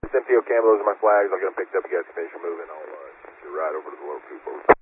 MTO Cam, those are my flags. I'll get them picked up. You guys can finish your moving. I'll ride over to the local 2